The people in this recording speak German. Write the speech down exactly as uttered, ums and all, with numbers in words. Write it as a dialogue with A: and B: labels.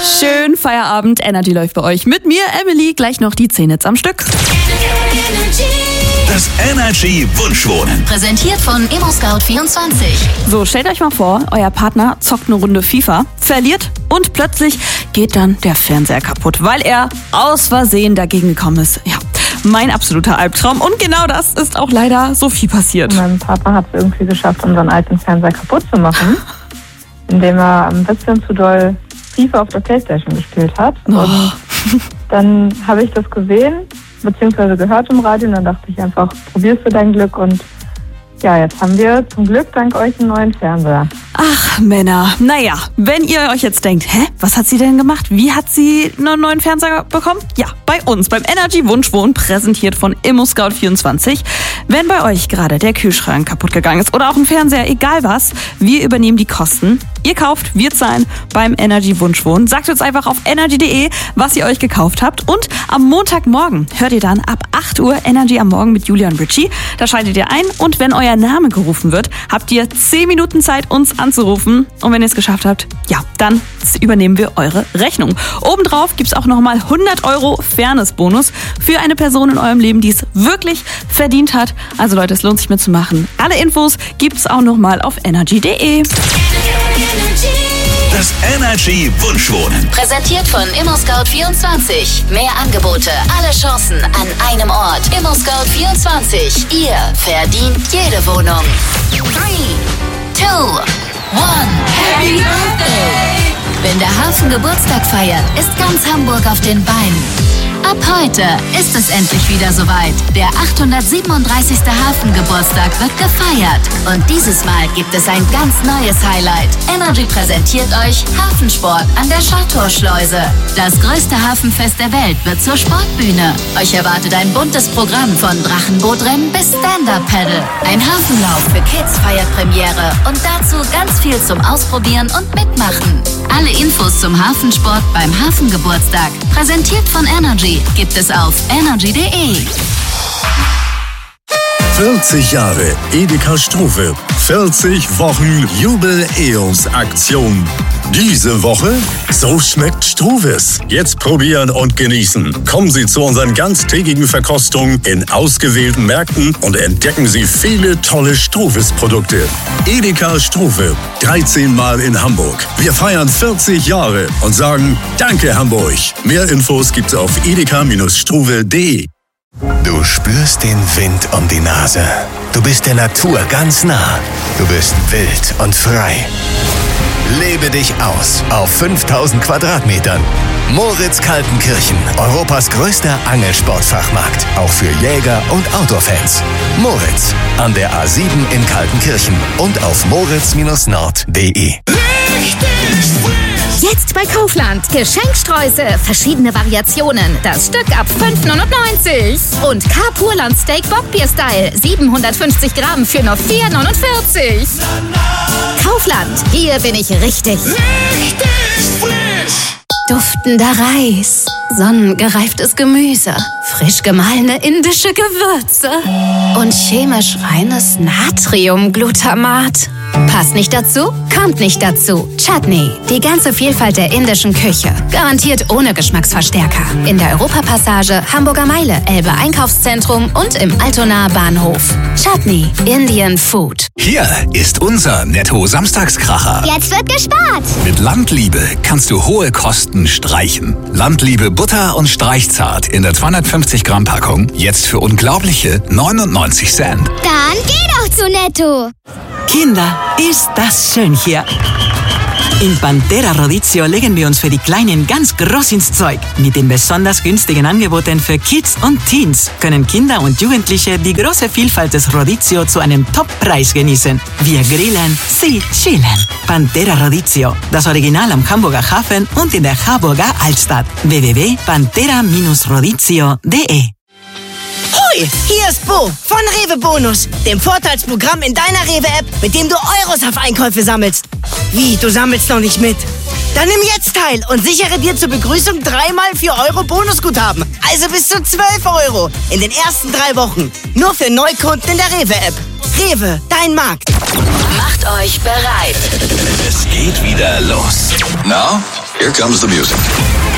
A: Schön Feierabend, Energy läuft bei euch. Mit mir, Emily, gleich noch die zehn Hits am Stück.
B: Das Energy Wunschwohnen.
C: Präsentiert von ImmoScout vierundzwanzig.
A: So, stellt euch mal vor, euer Partner zockt eine Runde FIFA, verliert und plötzlich geht dann der Fernseher kaputt, weil er aus Versehen dagegen gekommen ist. Ja, mein absoluter Albtraum. Und genau das ist auch leider Sophie passiert.
D: Mein Papa hat es irgendwie geschafft, unseren alten Fernseher kaputt zu machen, indem er ein bisschen zu doll FIFA auf der Playstation gespielt hat.
A: Oh.
D: Und dann habe ich das gesehen, beziehungsweise gehört im Radio, und dann dachte ich einfach, probierst du dein Glück, und ja, jetzt haben wir zum Glück dank euch einen neuen Fernseher.
A: Ach, Männer. Naja, wenn ihr euch jetzt denkt, hä, was hat sie denn gemacht? Wie hat sie einen neuen Fernseher bekommen? Ja, bei uns, beim Energy Wunschwohnen, präsentiert von ImmoScout vierundzwanzig. Wenn bei euch gerade der Kühlschrank kaputt gegangen ist oder auch ein Fernseher, egal was, wir übernehmen die Kosten. Ihr kauft, wir zahlen beim Energy Wunschwohnen. Sagt uns einfach auf energy punkt de, was ihr euch gekauft habt. Und am Montagmorgen hört ihr dann ab acht Uhr Energy am Morgen mit Julia und Richie. Da schaltet ihr ein, und wenn euer Name gerufen wird, habt ihr zehn Minuten Zeit, uns anzurufen. Und wenn ihr es geschafft habt, ja, dann übernehmen wir eure Rechnung. Obendrauf gibt's auch nochmal hundert Euro Fairness-Bonus für eine Person in eurem Leben, die es wirklich verdient hat. Also Leute, es lohnt sich mitzumachen. Alle Infos gibt's auch nochmal auf energy punkt de.
B: Das Energy Wunschwohnen.
C: Präsentiert von ImmoScout vierundzwanzig. Mehr Angebote, alle Chancen an einem Ort. ImmoScout vierundzwanzig. Ihr verdient jede Wohnung. Three, two, one. Happy Birthday! Wenn der Hafen Geburtstag feiert, ist ganz Hamburg auf den Beinen. Ab heute ist es endlich wieder soweit. Der achthundertsiebenunddreißigste Hafengeburtstag wird gefeiert. Und dieses Mal gibt es ein ganz neues Highlight. Energy präsentiert euch Hafensport an der Schottorschleuse. Das größte Hafenfest der Welt wird zur Sportbühne. Euch erwartet ein buntes Programm von Drachenbootrennen bis Stand-Up-Paddle. Ein Hafenlauf für Kids feiert Premiere und dazu ganz viel zum Ausprobieren und Mitmachen. Alle Infos zum Hafensport beim Hafengeburtstag, präsentiert von Energy, gibt es auf energy punkt de.
E: vierzig Jahre Edeka Struve. vierzig Wochen Jubel-E O S-Aktion. Diese Woche, so schmeckt Struves. Jetzt probieren und genießen. Kommen Sie zu unseren ganztägigen Verkostungen in ausgewählten Märkten und entdecken Sie viele tolle Struves-Produkte. Edeka Struve, dreizehnten Mal in Hamburg. Wir feiern vierzig Jahre und sagen Danke Hamburg. Mehr Infos gibt's auf edeka Struve punkt de.
F: Du spürst den Wind um die Nase. Du bist der Natur ganz nah. Du bist wild und frei. Lebe dich aus auf fünftausend Quadratmetern. Moritz Kaltenkirchen, Europas größter Angelsportfachmarkt. Auch für Jäger und Outdoor-Fans. Moritz, an der A sieben in Kaltenkirchen und auf moritz Bindestrich nord punkt de.
G: Jetzt bei Kaufland. Geschenksträuße, verschiedene Variationen. Das Stück ab fünf neunundneunzig. Und Carpurland Steak Bockbier-Style. siebenhundertfünfzig Gramm für nur vier neunundvierzig. Kaufland, hier bin ich richtig. Richtig frisch. Duftender Reis, sonnengereiftes Gemüse, frisch gemahlene indische Gewürze und chemisch reines Natriumglutamat. Passt nicht dazu? Kommt nicht dazu. Chutney, die ganze Vielfalt der indischen Küche. Garantiert ohne Geschmacksverstärker. In der Europapassage, Hamburger Meile, Elbe Einkaufszentrum und im Altonaer Bahnhof. Chutney, Indian Food.
B: Hier ist unser Netto-Samstagskracher.
H: Jetzt wird gespart.
B: Mit Landliebe kannst du hohe Kosten streichen. Landliebe Butter und Streichzart in der zweihundertfünfzig Gramm Packung. Jetzt für unglaubliche neunundneunzig Cent.
H: Dann geh doch zu Netto.
I: Kinder, ist das schön hier. In Pantera Rodizio legen wir uns für die Kleinen ganz groß ins Zeug. Mit den besonders günstigen Angeboten für Kids und Teens können Kinder und Jugendliche die große Vielfalt des Rodizio zu einem Top-Preis genießen. Wir grillen, sie chillen. Pantera Rodizio, das Original am Hamburger Hafen und in der Harburger Altstadt. w w w punkt pantera rodizio punkt de.
J: Hoi, hier ist Bo von Rewe Bonus, dem Vorteilsprogramm in deiner Rewe-App, mit dem du Euros auf Einkäufe sammelst. Wie, du sammelst noch nicht mit? Dann nimm jetzt teil und sichere dir zur Begrüßung dreimal vier Euro Bonusguthaben. Also bis zu zwölf Euro in den ersten drei Wochen. Nur für Neukunden in der Rewe-App. Rewe, dein Markt.
C: Macht euch bereit.
B: Es geht wieder los. Na, Here comes the music.